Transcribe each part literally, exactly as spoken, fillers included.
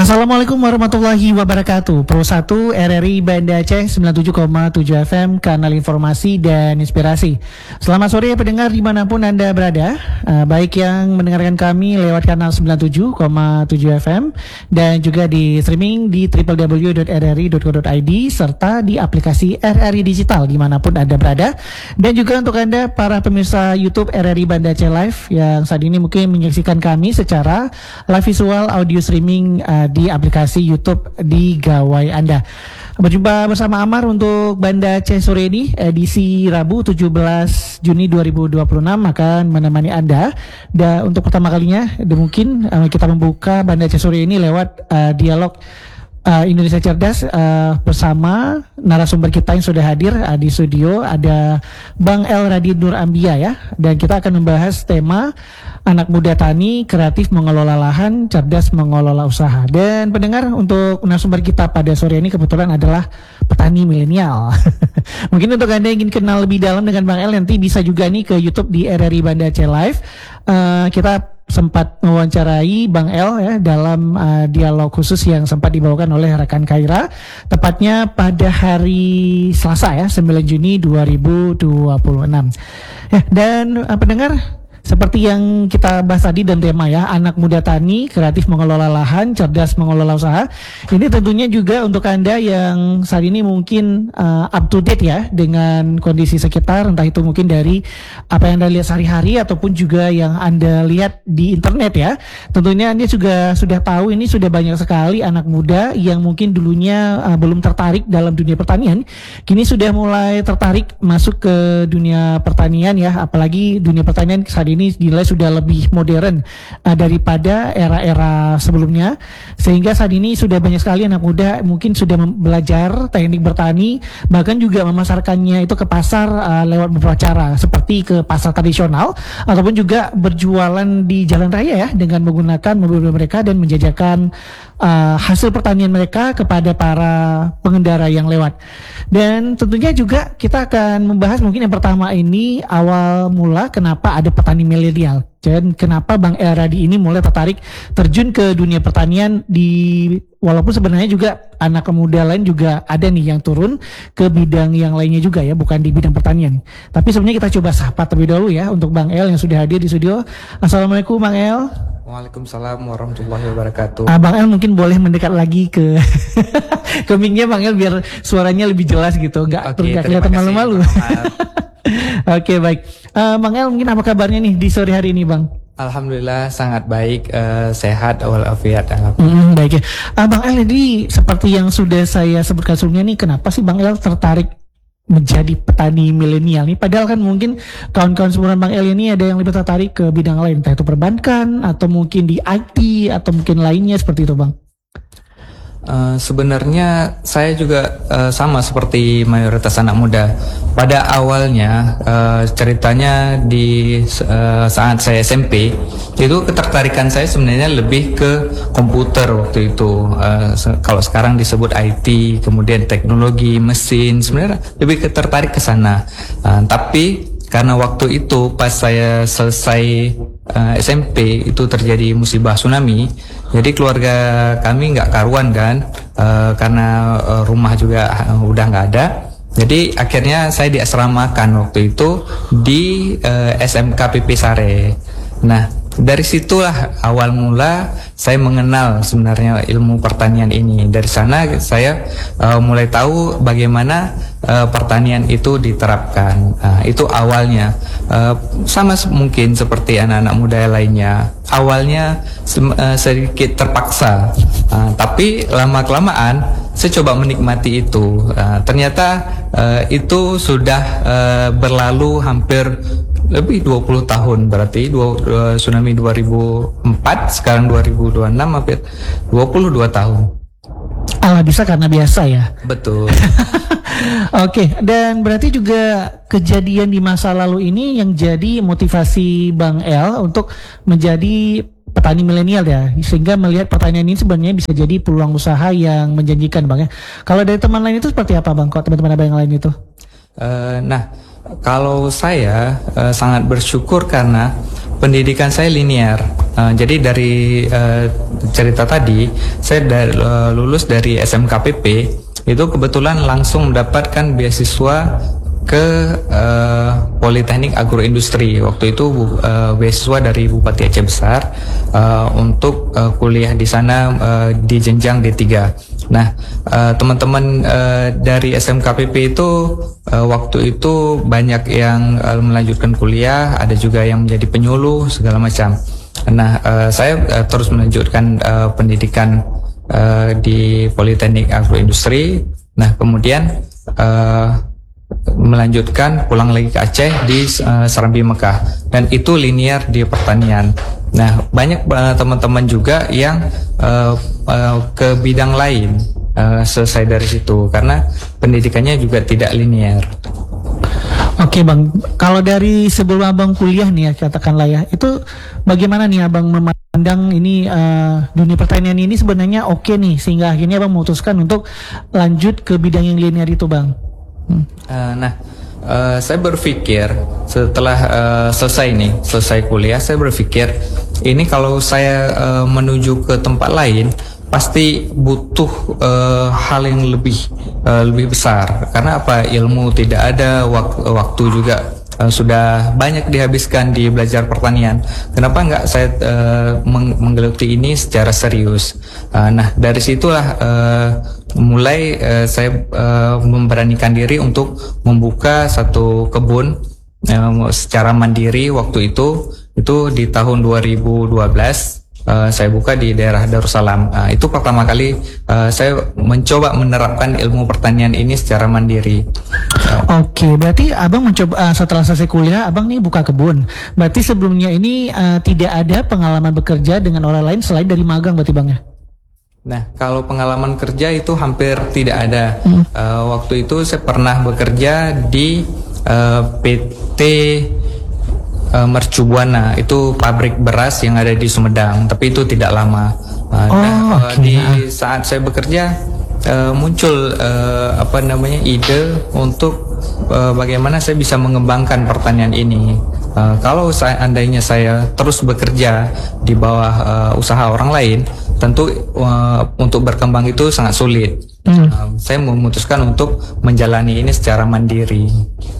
Assalamualaikum warahmatullahi wabarakatuh. Pro satu R R I Banda Aceh sembilan puluh tujuh koma tujuh F M, kanal informasi dan inspirasi. Selamat sore pendengar dimanapun Anda berada, uh, baik yang mendengarkan kami lewat kanal sembilan puluh tujuh koma tujuh F M dan juga di streaming di w w w dot r r i dot co dot i d serta di aplikasi R R I Digital dimanapun Anda berada. Dan juga untuk Anda para pemirsa YouTube R R I Banda Aceh Live yang saat ini mungkin menyaksikan kami secara live visual audio streaming uh, di aplikasi YouTube di gawai Anda. Berjumpa bersama Amar untuk Banda Aceh sore ini, edisi Rabu tujuh belas Juni dua ribu dua puluh enam akan menemani Anda. Dan untuk pertama kalinya, mungkin uh, kita membuka Banda Aceh sore ini lewat uh, dialog Uh, Indonesia Cerdas uh, bersama narasumber kita yang sudah hadir uh, di studio. Ada Bang El Radin Nur Ambia ya, dan kita akan membahas tema anak muda tani kreatif mengelola lahan, cerdas mengelola usaha. Dan pendengar, untuk narasumber kita pada sore ini kebetulan adalah petani milenial. Mungkin untuk Anda yang ingin kenal lebih dalam dengan Bang El, nanti bisa juga nih ke YouTube di R R I Banda Aceh Live. Uh, kita sempat mewawancarai Bang El ya dalam uh, dialog khusus yang sempat dibawakan oleh rekan Kaira, tepatnya pada hari Selasa ya, sembilan Juni dua ribu dua puluh enam. Ya, dan uh, pendengar, seperti yang kita bahas tadi dan tema ya, anak muda tani kreatif mengelola lahan, cerdas mengelola usaha. Ini tentunya juga untuk Anda yang saat ini mungkin uh, up to date ya dengan kondisi sekitar, entah itu mungkin dari apa yang Anda lihat sehari-hari ataupun juga yang Anda lihat di internet ya. Tentunya Anda juga sudah tahu ini sudah banyak sekali anak muda yang mungkin dulunya uh, belum tertarik dalam dunia pertanian, kini sudah mulai tertarik masuk ke dunia pertanian ya, apalagi dunia pertanian saat ini dinilai sudah lebih modern uh, daripada era-era sebelumnya, sehingga saat ini sudah banyak sekali anak muda mungkin sudah belajar teknik bertani, bahkan juga memasarkannya itu ke pasar uh, lewat beberapa cara, seperti ke pasar tradisional ataupun juga berjualan di jalan raya ya, dengan menggunakan mobil-mobil mereka dan menjajakan uh, hasil pertanian mereka kepada para pengendara yang lewat. Dan tentunya juga kita akan membahas mungkin yang pertama ini, awal mula kenapa ada petani milenial dan kenapa Bang El Radi ini mulai tertarik terjun ke dunia pertanian, di walaupun sebenarnya juga anak muda lain juga ada nih yang turun ke bidang yang lainnya juga ya, bukan di bidang pertanian. Tapi sebenarnya kita coba sapa terlebih dahulu ya untuk Bang El yang sudah hadir di studio. Assalamualaikum Bang El. Waalaikumsalam warahmatullahi wabarakatuh. Ah, Bang El mungkin boleh mendekat lagi ke ke mic-nya Bang El biar suaranya lebih jelas gitu, nggak okay, kelihatan malu-malu. Oke, okay, baik. Uh, Bang El, mungkin apa kabarnya nih di sore hari ini, Bang? Alhamdulillah sangat baik, uh, sehat walafiat. Mm, baik ya. Uh, Bang El, jadi seperti yang sudah saya sebutkan sebelumnya nih, kenapa sih Bang El tertarik menjadi petani milenial nih? Padahal kan mungkin kawan-kawan seumuran Bang El ini ada yang lebih tertarik ke bidang lain, entah itu perbankan atau mungkin di I T atau mungkin lainnya seperti itu, Bang. Uh, sebenarnya saya juga uh, sama seperti mayoritas anak muda. Pada awalnya uh, ceritanya di uh, saat saya S M P itu ketertarikan saya sebenarnya lebih ke komputer waktu itu. Uh, se- kalau sekarang disebut I T, kemudian teknologi mesin, sebenarnya lebih ketertarik ke sana. Uh, tapi karena waktu itu pas saya selesai uh, S M P itu terjadi musibah tsunami, jadi keluarga kami nggak karuan kan, uh, karena uh, rumah juga uh, udah nggak ada. Jadi akhirnya saya diasramakan waktu itu di uh, S M K P P Sare. Nah, dari situlah awal mula saya mengenal sebenarnya ilmu pertanian ini. Dari sana saya uh, mulai tahu bagaimana uh, pertanian itu diterapkan. Uh, itu awalnya uh, sama mungkin seperti anak-anak muda lainnya. Awalnya sem- uh, sedikit terpaksa, uh, tapi lama-kelamaan saya coba menikmati itu. Uh, ternyata uh, itu sudah uh, berlalu hampir lebih dua puluh tahun, berarti dua, dua, tsunami dua ribu empat, sekarang dua ribu dua puluh enam, hampir dua puluh dua tahun. Allah, bisa karena biasa ya. Betul. Oke, okay, dan berarti juga kejadian di masa lalu ini yang jadi motivasi Bang El untuk menjadi petani milenial ya, sehingga melihat pertanian ini sebenarnya bisa jadi peluang usaha yang menjanjikan, Bang ya. Kalau dari teman lain itu seperti apa, Bang? Kok teman-teman abang yang lain itu? Uh, nah, Kalau saya uh, sangat bersyukur karena pendidikan saya linear. Uh, jadi dari uh, cerita tadi, saya dari, uh, lulus dari S M K P P, itu kebetulan langsung mendapatkan beasiswa ke uh, Politeknik Agroindustri. Waktu itu uh, beasiswa dari Bupati Aceh Besar uh, untuk uh, kuliah di sana uh, di jenjang D tiga. Nah, uh, teman-teman uh, dari S M K P P itu uh, waktu itu banyak yang uh, melanjutkan kuliah, ada juga yang menjadi penyuluh segala macam. Nah, uh, saya uh, terus melanjutkan uh, pendidikan uh, di Politeknik Agroindustri. Nah, kemudian uh, melanjutkan pulang lagi ke Aceh di uh, Serambi Mekah, dan itu linear di pertanian. Nah, banyak uh, teman-teman juga yang uh, uh, ke bidang lain uh, selesai dari situ karena pendidikannya juga tidak linear. Oke Bang, kalau dari sebelum Abang kuliah nih ya katakanlah ya, itu bagaimana nih Abang memandang ini uh, dunia pertanian ini sebenarnya oke nih sehingga akhirnya Abang memutuskan untuk lanjut ke bidang yang linear itu Bang? Hmm. Uh, nah, uh, saya berpikir setelah uh, selesai nih, selesai kuliah, saya berpikir ini kalau saya uh, menuju ke tempat lain pasti butuh uh, hal yang lebih uh, lebih besar. Karena apa? Ilmu tidak ada, wak waktu juga uh, sudah banyak dihabiskan di belajar pertanian. Kenapa nggak saya uh, meng menggeluti ini secara serius? Uh, nah, dari situlah uh, mulai uh, saya uh, memberanikan diri untuk membuka satu kebun uh, secara mandiri. Waktu itu itu di tahun dua ribu dua belas uh, saya buka di daerah Darussalam. Uh, itu pertama kali uh, saya mencoba menerapkan ilmu pertanian ini secara mandiri. Uh, Oke, berarti Abang mencoba uh, setelah selesai kuliah Abang nih buka kebun. Berarti sebelumnya ini uh, tidak ada pengalaman bekerja dengan orang lain selain dari magang berarti Bang ya? Nah, kalau pengalaman kerja itu hampir tidak ada. Hmm. Uh, waktu itu saya pernah bekerja di uh, P T uh, Mercu Buana, itu pabrik beras yang ada di Sumedang, tapi itu tidak lama. Uh, oh, nah, uh, okay. di saat saya bekerja uh, muncul uh, apa namanya ide untuk uh, bagaimana saya bisa mengembangkan pertanian ini. Uh, kalau seandainya saya terus bekerja di bawah uh, usaha orang lain, tentu uh, untuk berkembang itu sangat sulit. Hmm. Uh, saya memutuskan untuk menjalani ini secara mandiri.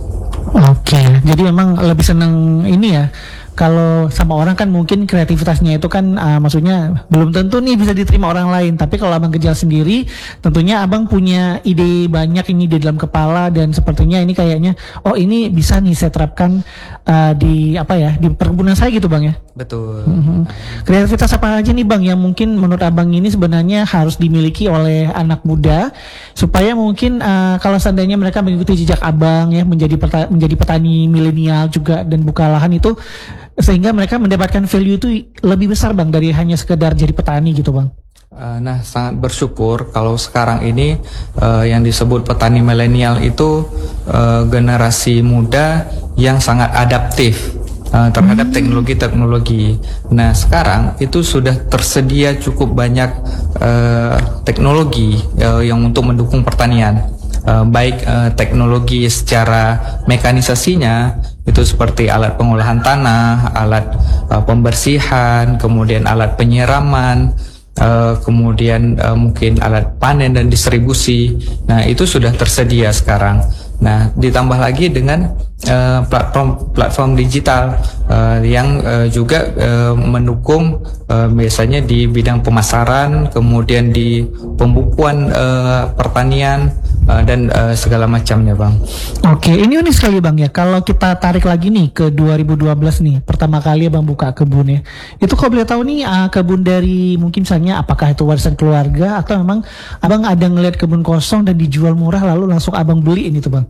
Oke, jadi memang lebih senang ini ya. Kalau sama orang kan mungkin kreativitasnya itu kan uh, maksudnya belum tentu nih bisa diterima orang lain. Tapi kalau Abang kerja sendiri, tentunya Abang punya ide banyak ini di dalam kepala dan sepertinya ini kayaknya oh ini bisa nih saya terapkan uh, di apa ya di perkebunan saya gitu Bang ya. Betul. Mm-hmm. Kreativitas apa aja nih Bang yang mungkin menurut Abang ini sebenarnya harus dimiliki oleh anak muda supaya mungkin uh, kalau seandainya mereka mengikuti jejak Abang ya menjadi peta- menjadi petani milenial juga dan buka lahan itu sehingga mereka mendapatkan value itu lebih besar Bang dari hanya sekedar jadi petani gitu Bang. Uh, nah, sangat bersyukur kalau sekarang ini uh, yang disebut petani milenial itu uh, generasi muda yang sangat adaptif uh, terhadap teknologi-teknologi. Nah, sekarang itu sudah tersedia cukup banyak uh, teknologi uh, yang untuk mendukung pertanian. Uh, baik uh, teknologi secara mekanisasinya itu seperti alat pengolahan tanah, alat uh, pembersihan, kemudian alat penyiraman, uh, kemudian uh, mungkin alat panen dan distribusi. Nah, itu sudah tersedia sekarang. Nah, ditambah lagi dengan uh, platform platform digital uh, yang uh, juga uh, mendukung uh, biasanya di bidang pemasaran, kemudian di pembukuan uh, pertanian uh, dan uh, segala macamnya, Bang. Oke, ini unik sekali Bang ya. Kalau kita tarik lagi nih ke dua ribu dua belas nih, pertama kali Abang buka kebun ya. Itu kalau boleh tahu nih uh, kebun dari mungkin misalnya apakah itu warisan keluarga atau memang Abang ada ngeliat kebun kosong dan dijual murah lalu langsung Abang beliin itu Bang?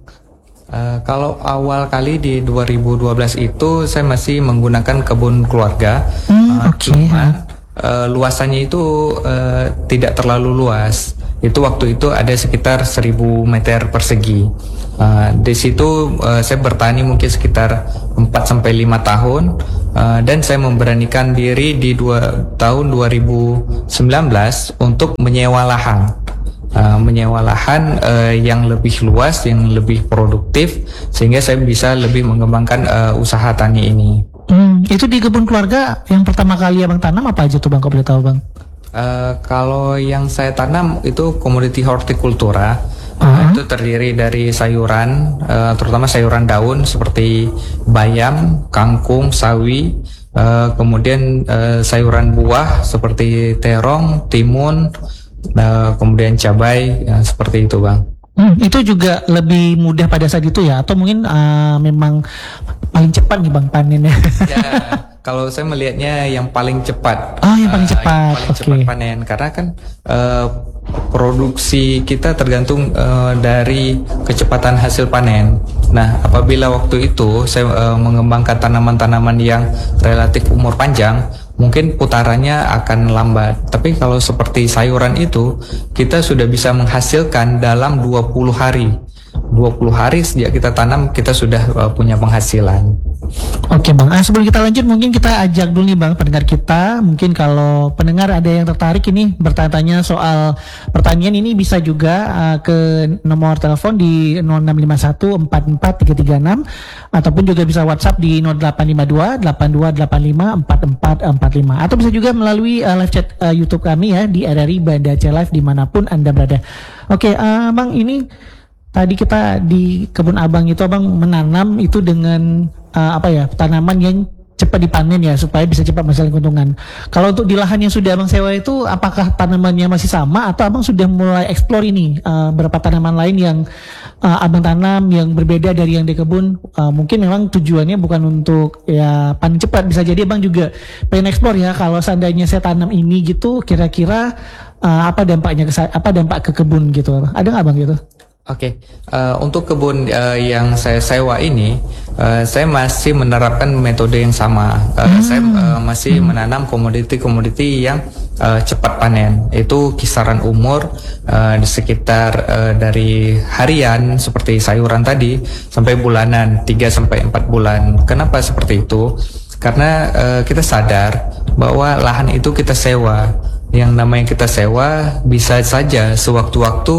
Uh, kalau awal kali di dua ribu dua belas itu saya masih menggunakan kebun keluarga, hmm, uh, okay. cuma uh, luasannya itu uh, tidak terlalu luas. Itu waktu itu ada sekitar seribu meter persegi. Uh, di situ uh, saya bertani mungkin sekitar empat sampai lima tahun uh, dan saya memberanikan diri di dua, tahun dua ribu sembilan belas untuk menyewa lahan. uh, menyewa lahan uh, yang lebih luas, yang lebih produktif, sehingga saya bisa lebih mengembangkan uh, usaha tani ini. Hmm, itu di kebun keluarga yang pertama kali abang tanam apa aja tuh bang, kalau boleh tahu bang? Uh, kalau yang saya tanam itu komoditi hortikultura. Uh-huh. Uh, itu terdiri dari sayuran, uh, terutama sayuran daun seperti bayam, kangkung, sawi, uh, kemudian uh, sayuran buah seperti terong, timun, uh, kemudian cabai, uh, seperti itu bang. Hmm, itu juga lebih mudah pada saat itu ya, atau mungkin uh, memang paling cepat nih bang panennya? Ya, kalau saya melihatnya yang paling cepat. Oh, yang paling uh, cepat. Yang paling okay. cepat panen, karena kan uh, produksi kita tergantung uh, dari kecepatan hasil panen. Nah, apabila waktu itu saya uh, mengembangkan tanaman-tanaman yang relatif umur panjang, mungkin putarannya akan lambat. Tapi kalau seperti sayuran itu, kita sudah bisa menghasilkan dalam dua puluh hari. dua puluh hari sejak kita tanam, kita sudah uh, punya penghasilan. Oke bang, ah, sebelum kita lanjut mungkin kita ajak dulu nih bang pendengar kita. Mungkin kalau pendengar ada yang tertarik ini bertanya-tanya soal pertanian ini, bisa juga uh, ke nomor telepon di nol enam lima satu empat empat tiga tiga enam, ataupun juga bisa WhatsApp di nol delapan lima dua delapan dua delapan lima empat empat empat lima, atau bisa juga melalui uh, live chat uh, YouTube kami ya di R R I Banda Aceh Live dimanapun Anda berada. Oke uh, bang, ini tadi kita di kebun abang itu abang menanam itu dengan uh, apa ya, tanaman yang cepat dipanen ya, supaya bisa cepat menghasilkan keuntungan. Kalau untuk di lahan yang sudah abang sewa itu, apakah tanamannya masih sama atau abang sudah mulai eksplor ini uh, beberapa tanaman lain yang uh, abang tanam yang berbeda dari yang di kebun? Uh, mungkin memang tujuannya bukan untuk ya panen cepat, bisa jadi abang juga pengen eksplor ya, kalau seandainya saya tanam ini gitu, kira-kira uh, apa dampaknya ke apa dampak ke kebun gitu? Ada nggak bang gitu? Oke, okay. uh, untuk kebun uh, yang saya sewa ini, uh, saya masih menerapkan metode yang sama. Uh, hmm. Saya uh, masih hmm. menanam komoditi-komoditi yang uh, cepat panen. Itu kisaran umur uh, di sekitar uh, dari harian seperti sayuran tadi sampai bulanan, tiga sampai empat bulan. Kenapa seperti itu? Karena uh, kita sadar bahwa lahan itu kita sewa. Yang namanya kita sewa bisa saja sewaktu-waktu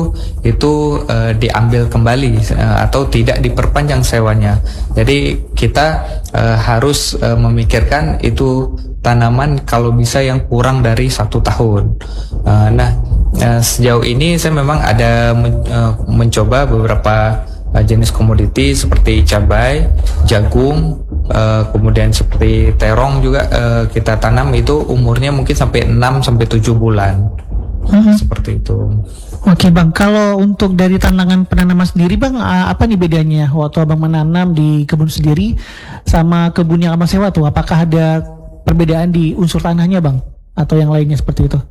itu uh, diambil kembali uh, atau tidak diperpanjang sewanya. Jadi kita uh, harus uh, memikirkan itu tanaman kalau bisa yang kurang dari satu tahun. Uh, nah uh, sejauh ini saya memang ada men uh, mencoba beberapa uh, jenis komoditi seperti cabai, jagung. Uh, kemudian seperti terong juga uh, kita tanam, itu umurnya mungkin sampai enam sampai tujuh bulan. Mm-hmm. Seperti itu. Oke bang, kalau untuk dari tantangan penanaman sendiri bang, apa nih bedanya waktu abang menanam di kebun sendiri sama kebun yang abang sewa tuh? Apakah ada perbedaan di unsur tanahnya bang? Atau yang lainnya seperti itu?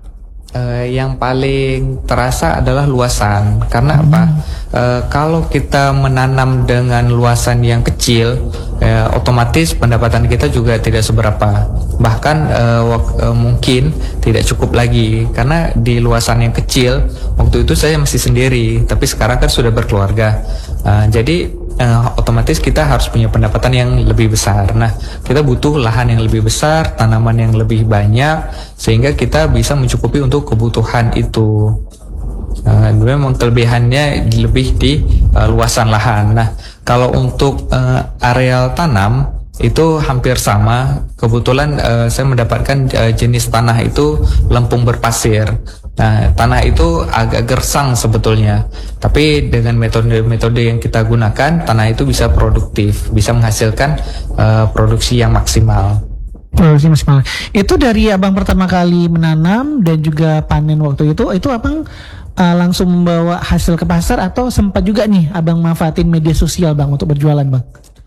Uh, yang paling terasa adalah luasan. Karena hmm. apa? Uh, kalau kita menanam dengan luasan yang kecil, uh, otomatis pendapatan kita juga tidak seberapa. Bahkan uh, uh, mungkin tidak cukup lagi. Karena di luasan yang kecil, waktu itu saya masih sendiri, tapi sekarang kan sudah berkeluarga. Uh, jadi uh, otomatis kita harus punya pendapatan yang lebih besar. Nah, kita butuh lahan yang lebih besar, tanaman yang lebih banyak, sehingga kita bisa mencukupi untuk kebutuhan itu. Uh, memang kelebihannya lebih di uh, luasan lahan. Nah, kalau untuk uh, areal tanam itu hampir sama. Kebetulan uh, saya mendapatkan uh, jenis tanah itu lempung berpasir. Nah, tanah itu agak gersang sebetulnya, tapi dengan metode-metode yang kita gunakan, tanah itu bisa produktif, bisa menghasilkan uh, produksi yang maksimal. Produksi maksimal. Itu dari abang pertama kali menanam dan juga panen waktu itu, itu abang uh, langsung membawa hasil ke pasar atau sempat juga nih abang manfaatin media sosial bang untuk berjualan bang?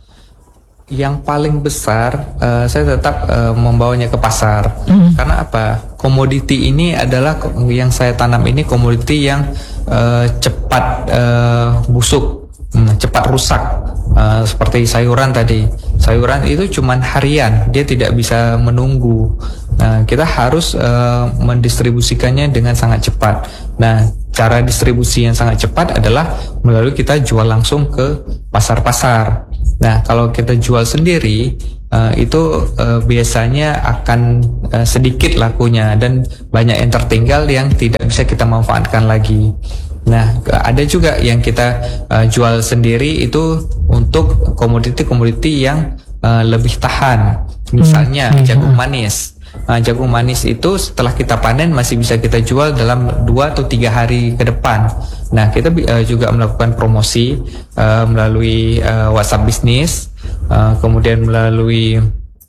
Yang paling besar uh, saya tetap uh, membawanya ke pasar. Mm. Karena apa? Komoditi ini adalah yang saya tanam ini komoditi yang uh, cepat uh, busuk, hmm, cepat rusak. Uh, seperti sayuran tadi. Sayuran itu cuman harian, dia tidak bisa menunggu. Nah, kita harus uh, mendistribusikannya dengan sangat cepat. Nah, cara distribusi yang sangat cepat adalah melalui kita jual langsung ke pasar-pasar. Nah, kalau kita jual sendiri, uh, itu uh, biasanya akan uh, sedikit lakunya dan banyak yang tertinggal yang tidak bisa kita manfaatkan lagi. Nah, ada juga yang kita uh, jual sendiri itu untuk komoditi-komoditi yang uh, lebih tahan. Misalnya hmm. jagung manis. Uh, jagung manis itu setelah kita panen masih bisa kita jual dalam dua atau tiga hari ke depan. Nah, kita uh, juga melakukan promosi uh, melalui uh, WhatsApp bisnis, uh, kemudian melalui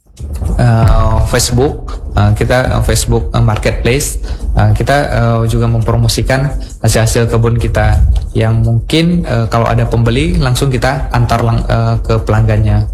uh, Facebook. Uh, kita uh, Facebook uh, Marketplace, uh, kita uh, juga mempromosikan hasil-hasil kebun kita yang mungkin uh, kalau ada pembeli langsung kita antar lang- uh, ke pelanggannya.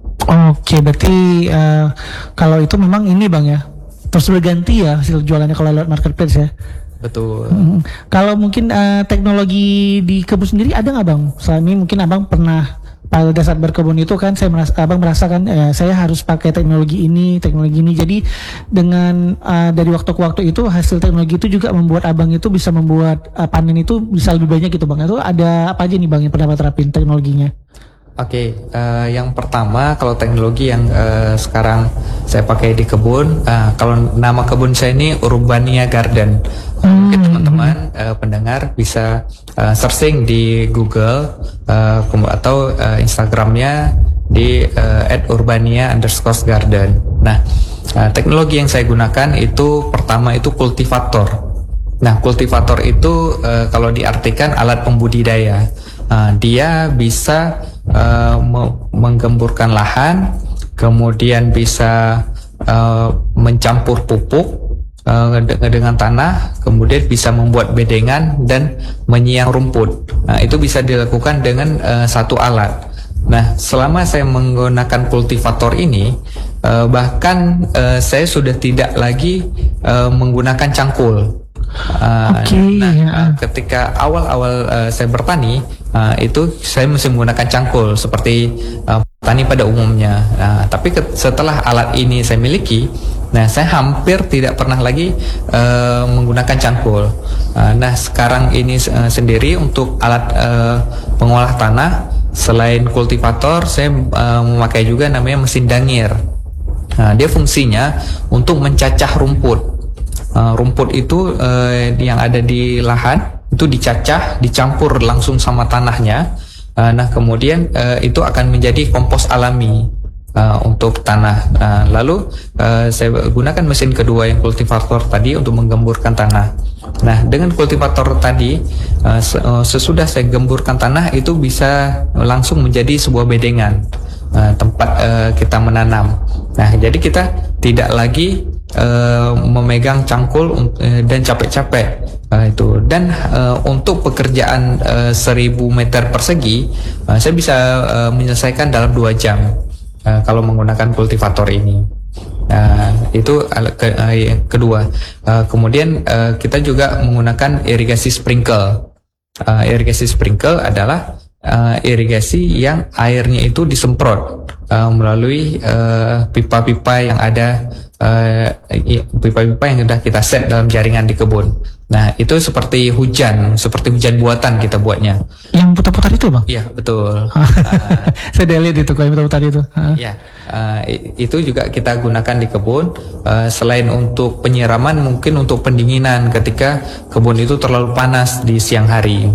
Oke, berarti uh, kalau itu memang ini Bang ya, terus berganti ya hasil jualannya kalau lewat Marketplace ya. Betul. Hmm. Kalau mungkin uh, teknologi di kebun sendiri ada nggak Bang? Selama ini mungkin Abang pernah pada saat berkebun itu kan saya merasa, abang merasakan eh, saya harus pakai teknologi ini, teknologi ini. Jadi dengan uh, dari waktu ke waktu itu hasil teknologi itu juga membuat abang itu bisa membuat uh, panen itu bisa lebih banyak gitu Bang. Itu ada apa aja nih Bang yang pernah terapin teknologinya? Oke, okay, uh, yang pertama kalau teknologi yang uh, sekarang saya pakai di kebun, uh, kalau nama kebun saya ini Urbania Garden. Hmm. Mungkin teman-teman uh, pendengar bisa uh, searching di Google uh, atau uh, Instagramnya di uh, at urbania underscore garden. Nah, uh, teknologi yang saya gunakan itu pertama itu kultivator. Nah, kultivator itu uh, kalau diartikan alat pembudidaya. Uh, dia bisa uh, me- menggemburkan lahan, kemudian bisa uh, mencampur pupuk uh, de- dengan tanah, kemudian bisa membuat bedengan dan menyiang rumput. Nah, itu bisa dilakukan dengan uh, satu alat. Nah, selama saya menggunakan kultivator ini, uh, bahkan uh, saya sudah tidak lagi uh, menggunakan cangkul. Uh, okay, nah, ya. uh, ketika awal-awal uh, saya bertani, uh, itu saya masih menggunakan cangkul seperti uh, petani pada umumnya. Nah, tapi ke- setelah alat ini saya miliki, nah saya hampir tidak pernah lagi uh, menggunakan cangkul. Uh, nah, sekarang ini uh, sendiri untuk alat uh, pengolah tanah, selain kultivator, saya uh, memakai juga namanya mesin dangir. Nah, dia fungsinya untuk mencacah rumput. Uh, rumput itu uh, yang ada di lahan itu dicacah, dicampur langsung sama tanahnya. Uh, nah kemudian uh, itu akan menjadi kompos alami uh, untuk tanah. Uh, lalu uh, saya gunakan mesin kedua yang kultivator tadi untuk menggemburkan tanah. Nah dengan kultivator tadi uh, sesudah saya gemburkan tanah itu bisa langsung menjadi sebuah bedengan, uh, tempat uh, kita menanam. Nah jadi kita tidak lagi Uh, memegang cangkul uh, dan capek-capek uh, itu dan uh, untuk pekerjaan uh, seribu meter persegi uh, saya bisa uh, menyelesaikan dalam dua jam uh, kalau menggunakan kultivator ini. Uh, itu uh, ke, uh, yang kedua. Uh, kemudian uh, kita juga menggunakan irigasi sprinkle. Uh, irigasi sprinkle adalah uh, irigasi yang airnya itu disemprot uh, melalui uh, pipa-pipa yang ada. Uh, pipa-pipa yang sudah kita set dalam jaringan di kebun. Nah itu seperti hujan, seperti hujan buatan kita buatnya. Yang putar-putar itu Bang? Iya betul. uh, Saya udah lihat itu kalau yang putar-putar itu. Iya, uh, itu juga kita gunakan di kebun. Uh, selain untuk penyiraman, mungkin untuk pendinginan ketika kebun itu terlalu panas di siang hari.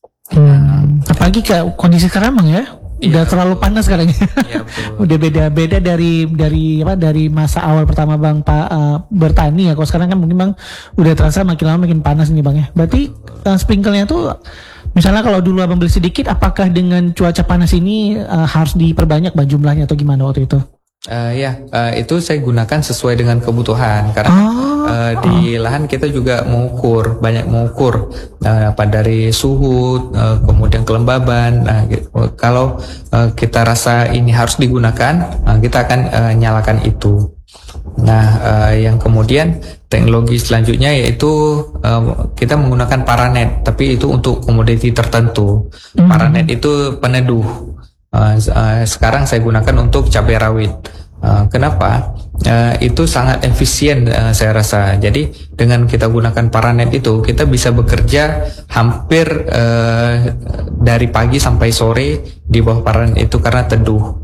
Hmm, apalagi kayak kondisi sekarang Bang ya? Udah iya, terlalu panas sekarang. Iya, udah beda-beda dari dari apa dari masa awal pertama Bang Pak uh, bertani ya. Kalau sekarang kan mungkin Bang udah terasa makin lama makin panas nih Bang ya. Berarti uh, sprinkle-nya tuh misalnya kalau dulu Abang beli sedikit, apakah dengan cuaca panas ini uh, harus diperbanyak Bang jumlahnya atau gimana waktu itu? Uh, ya, uh, itu saya gunakan sesuai dengan kebutuhan karena oh, uh, di oh. lahan kita juga mengukur, banyak mengukur uh, apa dari suhu, uh, kemudian kelembaban. Nah, gitu. Kalau uh, kita rasa ini harus digunakan, uh, kita akan uh, nyalakan itu. Nah, uh, yang kemudian teknologi selanjutnya yaitu uh, kita menggunakan paranet, tapi itu untuk komoditi tertentu. Mm. Paranet itu peneduh. Uh, uh, sekarang saya gunakan untuk cabai rawit. Uh, kenapa? Uh, itu sangat efisien uh, saya rasa. Jadi dengan kita gunakan paranet itu kita bisa bekerja hampir uh, dari pagi sampai sore di bawah paranet itu karena teduh.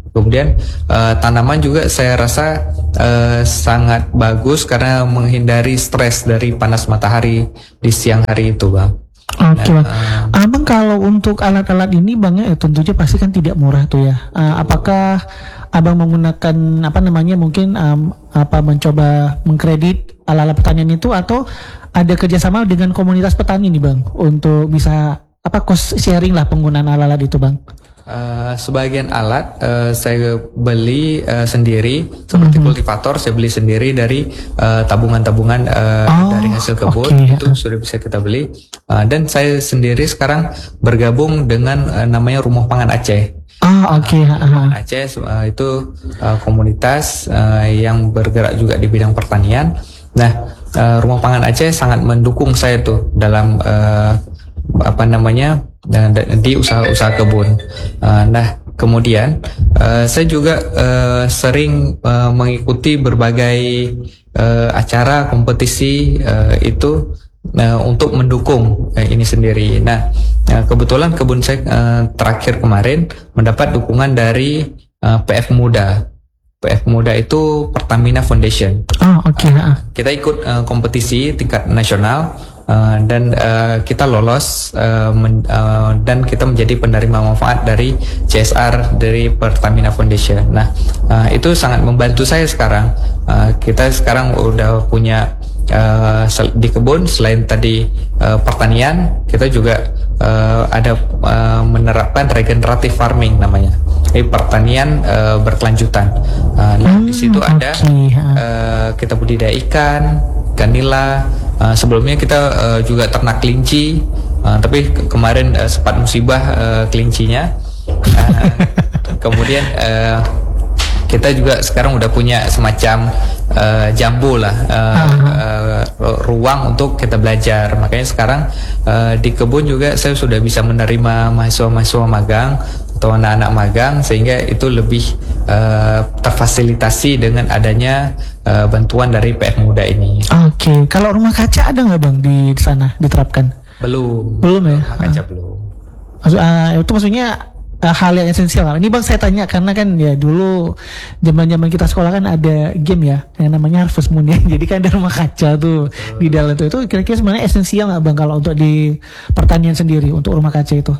Kemudian uh, tanaman juga saya rasa uh, sangat bagus karena menghindari stres dari panas matahari di siang hari itu, Bang. Oke, Bang. Uh, Abang kalau untuk alat-alat ini Bang ya tentunya pasti kan tidak murah tuh ya. Uh, apakah Abang menggunakan apa namanya mungkin um, apa mencoba mengkredit alat-alat pertanian itu atau ada kerjasama dengan komunitas petani nih Bang untuk bisa apa cost sharing lah penggunaan alat-alat itu Bang? Uh, sebagian alat uh, saya beli uh, sendiri seperti mm-hmm. kultivator saya beli sendiri dari uh, tabungan-tabungan uh, oh, dari hasil kebun okay. Itu sudah bisa kita beli uh, dan saya sendiri sekarang bergabung dengan uh, namanya Rumah Pangan Aceh. Ah, oke. Okay. Uh, Rumah Pangan Aceh uh, itu uh, komunitas uh, yang bergerak juga di bidang pertanian. Nah, uh, Rumah Pangan Aceh sangat mendukung saya tuh dalam uh, apa namanya di usaha-usaha kebun. Uh, nah, kemudian uh, saya juga uh, sering uh, mengikuti berbagai uh, acara kompetisi uh, itu uh, untuk mendukung uh, ini sendiri. Nah, uh, kebetulan kebun saya uh, terakhir kemarin mendapat dukungan dari uh, P F Muda. P F Muda itu Pertamina Foundation. Oh, oke. Okay. Uh, kita ikut uh, kompetisi tingkat nasional. Uh, dan uh, kita lolos uh, men, uh, dan kita menjadi penerima manfaat dari C S R dari Pertamina Foundation. Nah, uh, itu sangat membantu saya sekarang. Uh, kita sekarang udah punya uh, di kebun selain tadi uh, pertanian, kita juga uh, ada uh, menerapkan regenerative farming namanya. Jadi pertanian uh, berkelanjutan. Uh, nah, hmm, di situ okay. ada uh, kita budidaya ikan, ikan nila. Uh, sebelumnya kita uh, juga ternak kelinci, uh, tapi ke kemarin uh, sempat musibah uh, kelincinya. Uh, kemudian uh, kita juga sekarang udah punya semacam uh, jambu lah, uh, uh, ruang untuk kita belajar. Makanya sekarang uh, di kebun juga saya sudah bisa menerima mahasiswa-mahasiswa magang atau anak-anak magang, sehingga itu lebih uh, terfasilitasi dengan adanya uh, bantuan dari P F Muda ini. Oke, okay. Kalau rumah kaca ada nggak Bang di sana diterapkan? Belum. Belum ya? Rumah kaca uh. belum. Maksud, uh, itu maksudnya uh, hal yang esensial. Ini Bang saya tanya karena kan ya dulu zaman-zaman kita sekolah kan ada game ya yang namanya Harvest Moon ya. Jadi kan ada rumah kaca tuh uh. di dalam itu. Itu kira-kira sebenarnya esensial nggak Bang kalau untuk di pertanian sendiri untuk rumah kaca itu?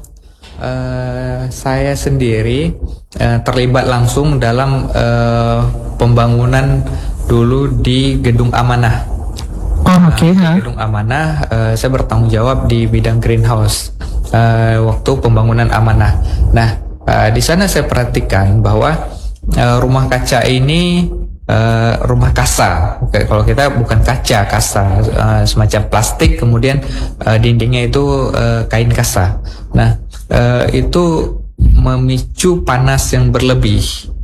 Uh, saya sendiri uh, terlibat langsung dalam uh, pembangunan dulu di Gedung Amanah. Oh, oke. Okay, uh, di Gedung Amanah, uh, saya bertanggung jawab di bidang greenhouse uh, waktu pembangunan Amanah. Nah, uh, di sana saya perhatikan bahwa uh, rumah kaca ini uh, rumah kasa. Oke, kalau kita bukan kaca, kasa, uh, semacam plastik, kemudian uh, dindingnya itu uh, kain kasa. Nah, uh, itu memicu panas yang berlebih.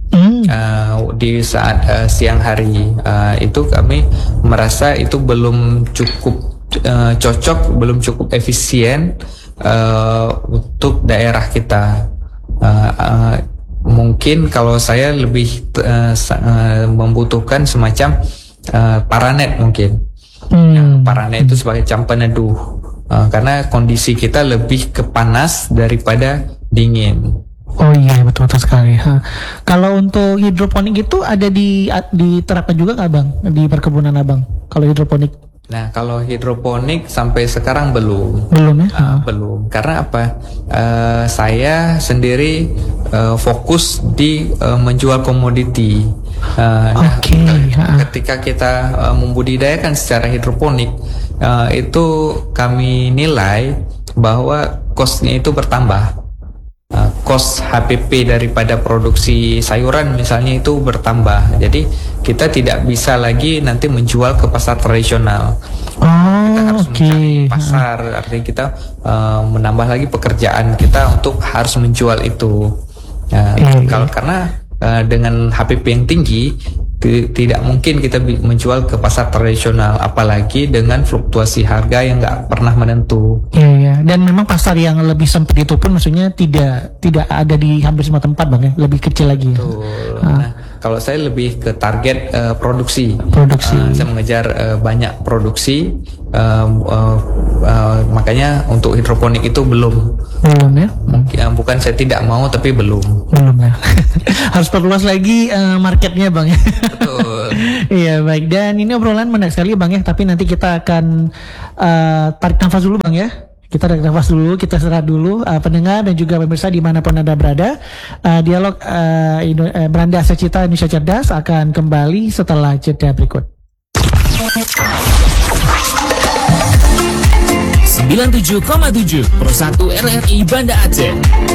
Uh, di saat uh, siang hari uh, itu kami merasa itu belum cukup uh, cocok, belum cukup efisien uh, untuk daerah kita. Uh, uh, mungkin kalau saya lebih uh, uh, membutuhkan semacam uh, paranet mungkin. Hmm. Nah, paranet itu sebagai macam peneduh uh, karena kondisi kita lebih ke panas daripada dingin. Oh iya betul betul sekali. Ha. Kalau untuk hidroponik itu ada di diterapkan juga nggak Bang di perkebunan Abang? Kalau hidroponik? Nah kalau hidroponik sampai sekarang belum. Belum ya? Uh, belum. Karena apa? Uh, saya sendiri uh, fokus di uh, menjual komoditi. Uh, Oke. Okay. Nah, ketika kita uh, membudidayakan secara hidroponik uh, itu kami nilai bahwa cost-nya itu bertambah. Uh, cost H P P daripada produksi sayuran misalnya itu bertambah. Jadi kita tidak bisa lagi nanti menjual ke pasar tradisional. Oh, kita harus okay. mencari pasar. Artinya kita uh, menambah lagi pekerjaan kita untuk harus menjual itu. Uh, mm-hmm. Kalau karena uh, dengan H P P yang tinggi t- tidak mungkin kita menjual ke pasar tradisional, apalagi dengan fluktuasi harga yang nggak pernah menentu. Iya, iya. Dan memang pasar yang lebih sempit itu pun maksudnya tidak tidak ada di hampir semua tempat Bang ya, lebih kecil lagi. Betul. Ah. Nah, kalau saya lebih ke target uh, produksi. Produksi. Uh, saya mengejar uh, banyak produksi uh, uh, uh, makanya untuk hidroponik itu belum. Belum ya? Mungkin uh, bukan saya tidak mau, tapi belum. Belum ya. Harus perluas lagi uh, marketnya Bang ya. Betul. Iya baik, dan ini obrolan menarik sekali Bang ya, tapi nanti kita akan uh, tarik nafas dulu Bang ya. Kita tarik nafas dulu, kita istirahat dulu, uh, pendengar dan juga pemirsa dimanapun Anda berada. Uh, dialog uh, Indo- uh, Beranda Aset Cita Indonesia Cerdas akan kembali setelah jeda berikut. sembilan puluh tujuh koma tujuh Pro satu R R I Banda Aceh.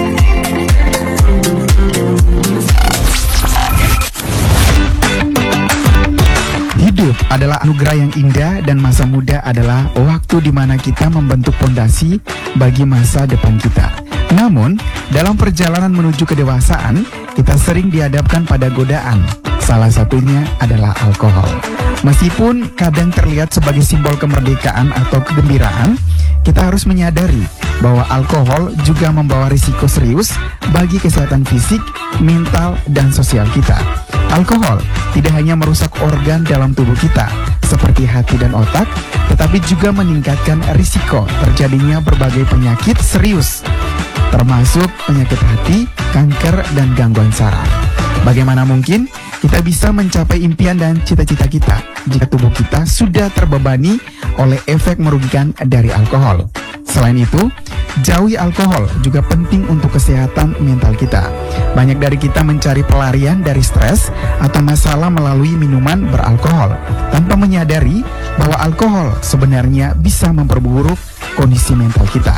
Hidup adalah anugerah yang indah dan masa muda adalah waktu di mana kita membentuk fondasi bagi masa depan kita. Namun, dalam perjalanan menuju kedewasaan, kita sering dihadapkan pada godaan. Salah satunya adalah alkohol. Meskipun kadang terlihat sebagai simbol kemerdekaan atau kegembiraan, kita harus menyadari bahwa alkohol juga membawa risiko serius bagi kesehatan fisik, mental, dan sosial kita. Alkohol tidak hanya merusak organ dalam tubuh kita, seperti hati dan otak, tetapi juga meningkatkan risiko terjadinya berbagai penyakit serius, termasuk penyakit hati, kanker, dan gangguan saraf. Bagaimana mungkin kita bisa mencapai impian dan cita-cita kita jika tubuh kita sudah terbebani oleh efek merugikan dari alkohol? Selain itu, jauhi alkohol juga penting untuk kesehatan mental kita. Banyak dari kita mencari pelarian dari stres atau masalah melalui minuman beralkohol, tanpa menyadari bahwa alkohol sebenarnya bisa memperburuk kondisi mental kita.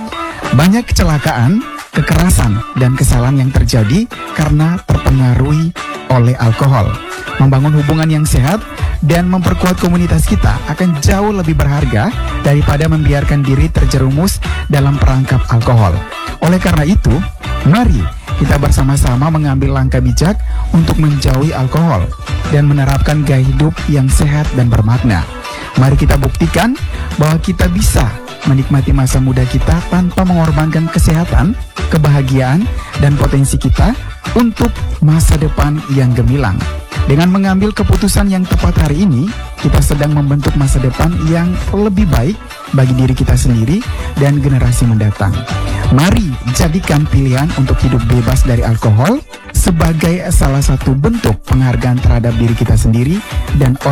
Banyak kecelakaan, kekerasan, dan kesalahan yang terjadi karena terpengaruhi oleh alkohol. Membangun hubungan yang sehat dan memperkuat komunitas kita akan jauh lebih berharga daripada membiarkan diri terjerumus dalam perangkap alkohol. Oleh karena itu, mari kita bersama-sama mengambil langkah bijak untuk menjauhi alkohol dan menerapkan gaya hidup yang sehat dan bermakna. Mari kita buktikan bahwa kita bisa menikmati masa muda kita tanpa mengorbankan kesehatan, kebahagiaan, dan potensi kita untuk masa depan yang gemilang. Dengan mengambil keputusan yang tepat hari ini, kita sedang membentuk masa depan yang lebih baik bagi diri kita sendiri dan generasi mendatang. Mari jadikan pilihan untuk hidup bebas dari alkohol sebagai salah satu bentuk penghargaan terhadap diri kita sendiri dan orang